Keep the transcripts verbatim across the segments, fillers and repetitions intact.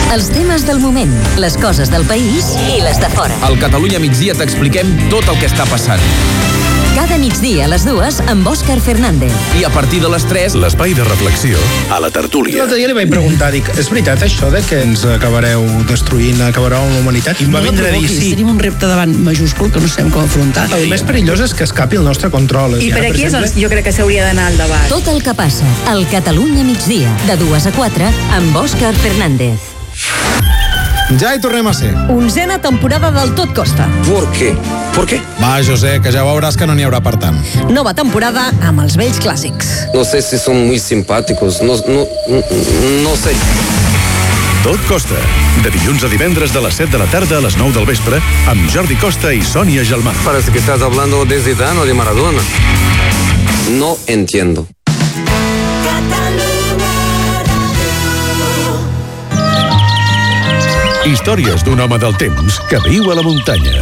Els temes del moment, les coses del país i les de fora. Al Catalunya migdia t'expliquem tot el que està passant. Cada migdia a les dues amb Òscar Fernández. I a partir de les tres, l'espai de reflexió a la tertúlia. L'altre dia li vaig preguntar, dic, és veritat això de que ens acabareu destruint, acabareu amb la humanitat? I em va vindre a dir sí. Tenim un repte davant majúscul que no sabem com afrontar. El més perillós és que escapi el nostre control. I per aquí és el, jo crec que s'hauria d'anar al debat. Tot el que passa al Catalunya migdia, de dues a quatre, amb Òscar Fernández. Ja hi tornem a ser. Onzena temporada del Tot Costa. ¿Por qué? ¿Por qué? Va, José, que ja veuràs que no n'hi haurà per tant. Nova temporada amb els vells clàssics. No sé si son muy simpáticos, no, no, no sé. Tot Costa, de dilluns a divendres de les set de la tarda a les nou del vespre, amb Jordi Costa i Sònia Gelmà. Parece que estás hablando de Zidane o de Maradona. No entiendo. Històries d'un home del temps que viu a la muntanya.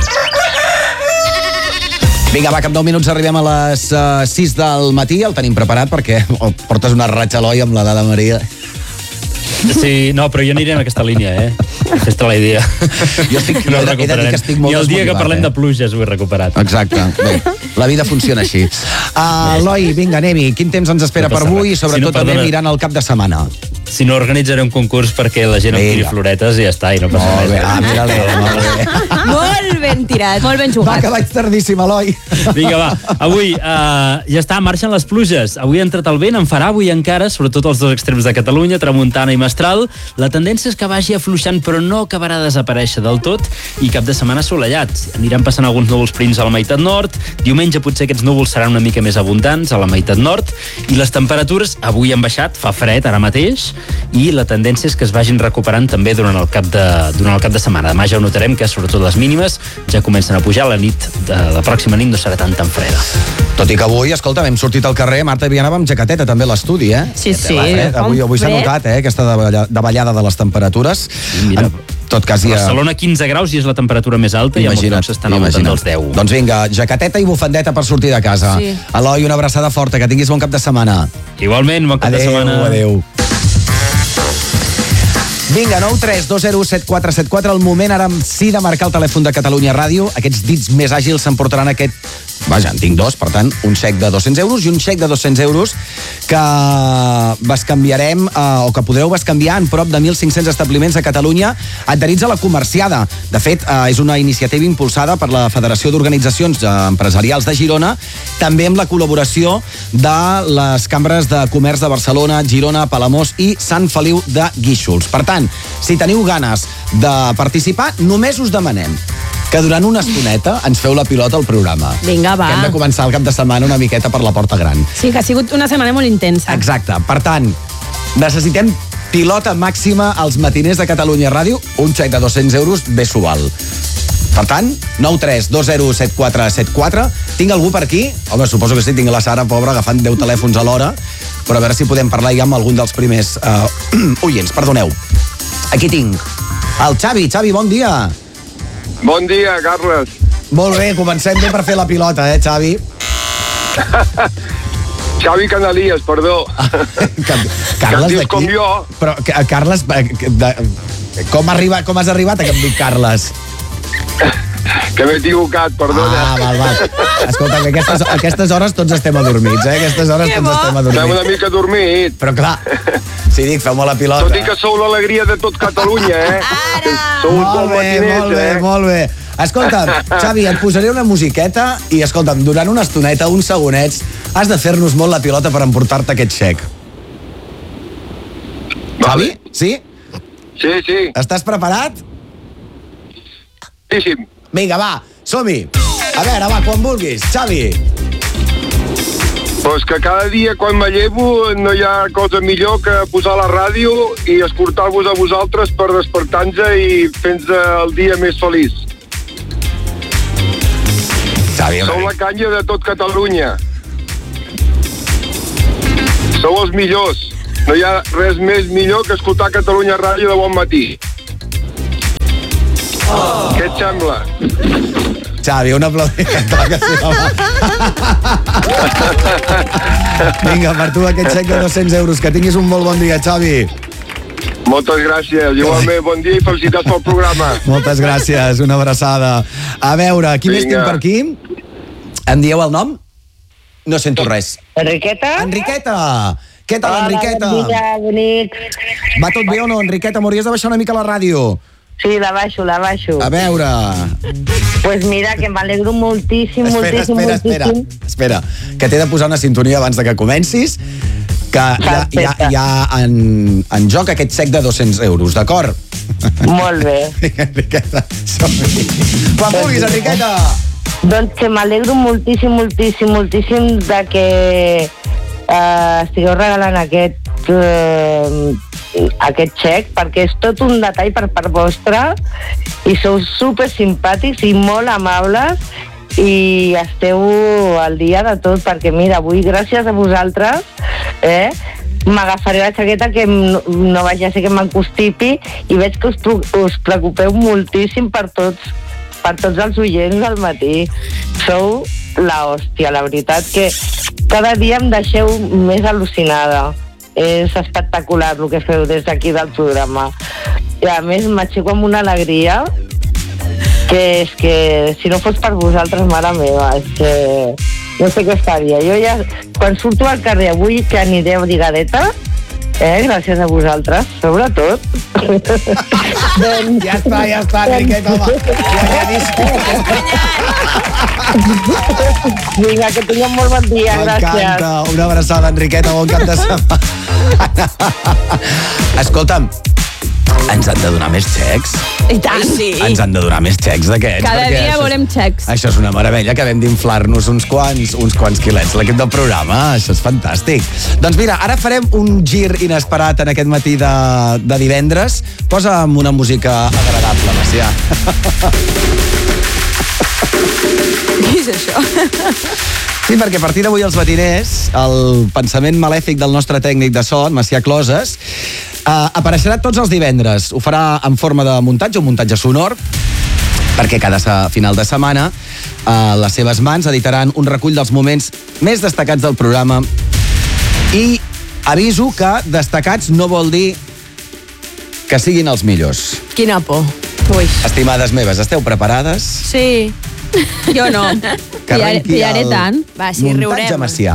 Vinga, va, cap deu minuts arribem a les uh, sis del matí. El tenim preparat perquè oh, portes una ratxa, Eloi, amb la dada Maria. Sí, no, però jo aniré en aquesta línia, eh? Aquesta és la idea. Jo estic, no he, he de dir que estic molt I el dia que parlem eh? de pluges ho he recuperat. Exacte. Bé, la vida funciona així. Uh, Eloi, vinga, anem-hi. Quin temps ens espera no per avui i sobretot si no, anem mirant el cap de setmana? Si no, organitzaré un concurs perquè la gent em tiri floretes i ja està, i no passa molt res. Bé. Ah, mira-li, molt bé. Molt ben tirat, molt ben jugat. Va, que vaig tardíssim, Eloi. Vinga, va. Avui uh, ja està, marxen les pluges. Avui ha entrat el vent, en farà avui encara, sobretot als dos extrems de Catalunya, tramuntana i mestral. La tendència és que vagi afluixant, però no acabarà de desaparèixer del tot, i cap de setmana assolellat. Aniran passant alguns núvols prims a la meitat nord, diumenge potser aquests núvols seran una mica més abundants a la meitat nord, i les temperatures avui han baixat, fa fred ara mateix, i la tendència és que es vagin recuperant també durant el cap de, durant el cap de setmana. Demà ja ho notarem que sobretot les mínimes ja comencen a pujar, la nit de la pròxima nit no serà tan tan freda. Tot i que avui, escolta, hem sortit al carrer, Marta i anava amb jaqueteta també a l'estudi, eh? Sí, sí. Eh? Avui, avui s'ha notat, eh, aquesta davallada de les temperatures. Mira, en tot cas, a ja... Barcelona quinze graus i és la temperatura més alta, imagina't, i a molts llocs estan al voltant dels deu. Doncs vinga, jaqueteta i bufandeta per sortir de casa. Sí. Eloi, una abraçada forta, que tinguis bon cap de setmana. Igualment, bon cap adeu, de setmana. Adéu, adéu. Vinga, nou tres dos zero set quatre set quatre, el moment ara sí de marcar el telèfon de Catalunya Ràdio. Aquests dits més àgils s'emportaran aquest... Vaja, en tinc dos, per tant, un xec de dos-cents euros i un xec de dos-cents euros que bescanviarem, eh, o que podreu bescanviar en prop de mil cinc-cents establiments a Catalunya adherits a la Comerciada. De fet, eh, és una iniciativa impulsada per la Federació d'Organitzacions Empresarials de Girona, també amb la col·laboració de les cambres de comerç de Barcelona, Girona, Palamós i Sant Feliu de Guíxols. Per tant, si teniu ganes de participar, només us demanem que durant una estoneta ens feu la pilota al programa. Vinga, va. Que hem de començar el cap de setmana una miqueta per la porta gran. Sí, que ha sigut una setmana molt intensa. Exacte. Per tant, necessitem pilota màxima als matiners de Catalunya Ràdio. Un xec de dos-cents euros bé s'ho val. Per tant, nou tres dos zero set quatre set quatre. Tinc algú per aquí? Home, suposo que sí, tinc la Sara, pobra, agafant deu telèfons alhora, però a veure si podem parlar ja amb algun dels primers uh, oients. Perdoneu. Aquí tinc el Xavi. Xavi, bon dia. Bon dia, Carles. Molt bé, comencem bé per fer la pilota, eh, Xavi? Xavi Canalies, perdó. Carles d'aquí? Com jo. Però, Carles, de, com, arriba, com has arribat a que em dic Carles? Que m'he equivocat, perdona. Ah, val, val. Escolta, que aquestes, aquestes hores tots estem adormits, eh? Aquestes hores que tots bo. estem adormits. Estem una mica adormits. Però clar, si dic, feu-me la pilota. Tot i que sou l'alegria de tot Catalunya, eh? Ara! Sou molt bé, matinets, molt bé, eh? molt bé. Escolta'm, Xavi, et posaré una musiqueta i, escolta'm, durant una estoneta, uns segonets, has de fer-nos molt la pilota per emportar-te aquest xec. Vale. Xavi? Sí? Sí, sí. Estàs preparat? Sí, sí. Vinga, va, som-hi. A veure, va, quan vulguis. Xavi. Pues que cada dia quan me llevo no hi ha cosa millor que posar la ràdio i escoltar-vos a vosaltres per despertar-nos i fer-nos el dia més feliç. Xavi, Sou la canya de tot Catalunya. Sou els millors. No hi ha res més millor que escoltar Catalunya Ràdio de bon matí. Oh. Què et sembla? Xavi, un aplaudiment. Vinga, per tu aquest xec de dos-cents euros. Que tinguis un molt bon dia, Xavi. Moltes gràcies. Igualment, bon dia i felicitats pel programa. Moltes gràcies, una abraçada. A veure, qui més tinc per aquí? Em dieu el nom? No sento res. Enriqueta? Enriqueta! Què tal, Hola, Enriqueta? bon dia, bonics. Va tot bé o no, Enriqueta? M'hauries de baixar una mica la ràdio. Sí, la baixo, la baixo. A veure... Pues mira, que m'alegro moltíssim, Espera, moltíssim, espera, espera, moltíssim. espera, que t'he de posar una sintonia abans de que comencis, que hi ha, hi ha, hi ha en, en joc aquest xec de dos-cents euros, d'acord? Molt bé. Enriqueta, som-hi. Quan vulguis, Enriqueta. Doncs que m'alegro moltíssim, moltíssim, moltíssim de que eh, estigueu regalant aquest eh, aquest xec, perquè és tot un detall per part vostra i sou super simpàtics i molt amables i esteu al dia de tot, perquè mira, avui gràcies a vosaltres eh, m'agafaré la jaqueta que no, no vaig a ser que m'encostipi i veig que us, us preocupeu moltíssim per tots per tots els oients del matí. Sou la hòstia, la veritat que cada dia em deixeu més al·lucinada. És espectacular el que feu des d'aquí del programa. I a més m'aixeco amb una alegria que és que si no fos per vosaltres, mare meva, és que no sé què faria. Jo ja, quan surto al carrer avui, que aniré a brigadeta, eh, gràcies a vosaltres, sobretot. doncs... Ja està, ja està, Enriqueta, home. Guanyadíssim. Vinga, que tinguem molt bon dia, gràcies. M'encanta. Una abraçada, Enriqueta, bon cap de setmana. Escolta'm, ens han de donar més xecs? I tant, sí. Ens han de donar més xecs d'aquests. Cada perquè dia això és- volem xecs. Això és una meravella, que vam d'inflar-nos uns quants, uns quants quilets l'equip del programa. Això és fantàstic. Doncs mira, ara farem un gir inesperat en aquest matí de, de divendres. Posa'm una música agradable, Macià. Què és això? Sí, perquè a partir d'avui els matiners, el pensament malèfic del nostre tècnic de so, en Macià Closes, eh, apareixerà tots els divendres. Ho farà en forma de muntatge, un muntatge sonor, perquè cada se- final de setmana eh, les seves mans editaran un recull dels moments més destacats del programa i aviso que destacats no vol dir que siguin els millors. Quina por. Ui. Estimades meves, esteu preparades? Sí. Jo no. Que arrenqui Pillaré el tant. Va, sí, muntatge riurem. Macià.